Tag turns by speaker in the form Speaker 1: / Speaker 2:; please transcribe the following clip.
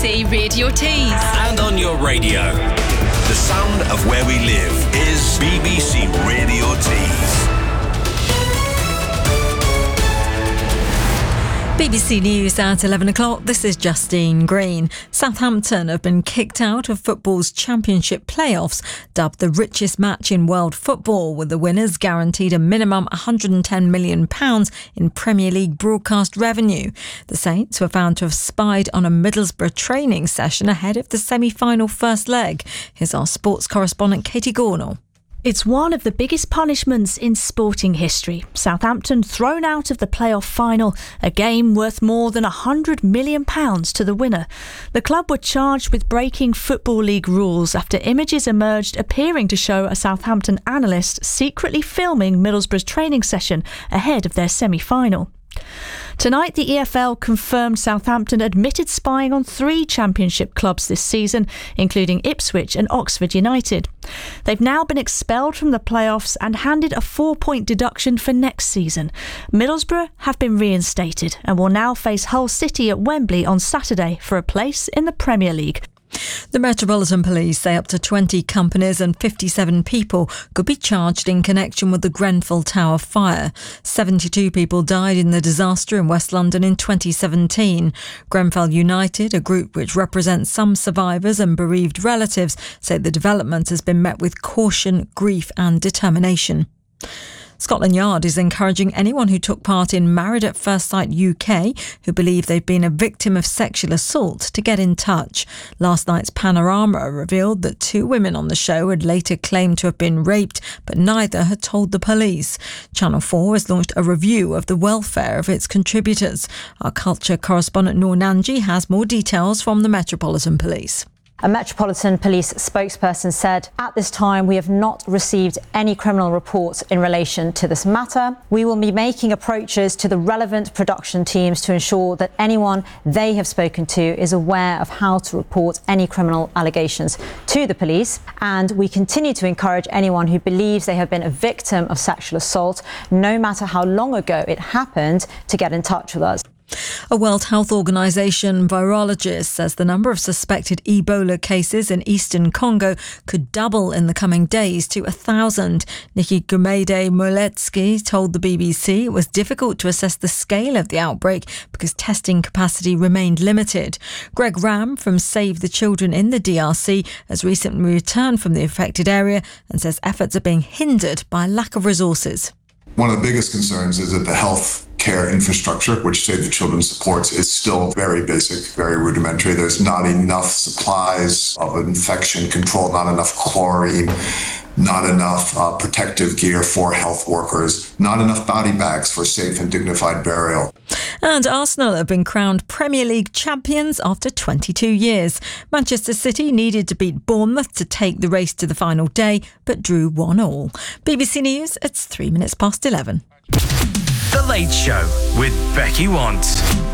Speaker 1: BBC Radio Tees.
Speaker 2: And on your radio. The sound of where we live is BBC Radio Tees.
Speaker 3: BBC News at 11 o'clock. This is Justine Green. Southampton have been kicked out of football's Championship playoffs, dubbed the richest match in world football, with the winners guaranteed a minimum £110 million in Premier League broadcast revenue. The Saints were found to have spied on a Middlesbrough training session ahead of the semi-final first leg. Here's our sports correspondent Katie Gornall.
Speaker 4: It's one of the biggest punishments in sporting history. Southampton thrown out of the playoff final, a game worth more than £100 million to the winner. The club were charged with breaking Football League rules after images emerged appearing to show a Southampton analyst secretly filming Middlesbrough's training session ahead of their semi-final. Tonight, the EFL confirmed Southampton admitted spying on 3 Championship clubs this season, including Ipswich and Oxford United. They've now been expelled from the playoffs and handed a 4-point deduction for next season. Middlesbrough have been reinstated and will now face Hull City at Wembley on Saturday for a place in the Premier League.
Speaker 3: The Metropolitan Police say up to 20 companies and 57 people could be charged in connection with the Grenfell Tower fire. 72 people died in the disaster in West London in 2017. Grenfell United, a group which represents some survivors and bereaved relatives, say the development has been met with caution, grief and determination. Scotland Yard is encouraging anyone who took part in Married at First Sight UK who believe they've been a victim of sexual assault to get in touch. Last night's Panorama revealed that 2 women on the show had later claimed to have been raped, but neither had told the police. Channel 4 has launched a review of the welfare of its contributors. Our culture correspondent Noor Nanji has more details from the Metropolitan Police.
Speaker 5: A Metropolitan Police spokesperson said, "At this time, we have not received any criminal reports in relation to this matter. We will be making approaches to the relevant production teams to ensure that anyone they have spoken to is aware of how to report any criminal allegations to the police. And we continue to encourage anyone who believes they have been a victim of sexual assault, no matter how long ago it happened, to get in touch with us."
Speaker 3: A World Health Organization virologist says the number of suspected Ebola cases in eastern Congo could double in the coming days to 1,000. Nikki Gumede-Moletsky told the BBC it was difficult to assess the scale of the outbreak because testing capacity remained limited. Greg Ram from Save the Children in the DRC has recently returned from the affected area and says efforts are being hindered by a lack of resources.
Speaker 6: One of the biggest concerns is that the health care infrastructure, which Save the Children supports, is still very basic, very rudimentary. There's not enough supplies of infection control, not enough chlorine, not enough protective gear for health workers, not enough body bags for safe and dignified burial.
Speaker 3: And Arsenal have been crowned Premier League champions after 22 years. Manchester City needed to beat Bournemouth to take the race to the final day, but drew 1-1. BBC News, it's 3 minutes past 11.
Speaker 2: The Late Show with Becky Want.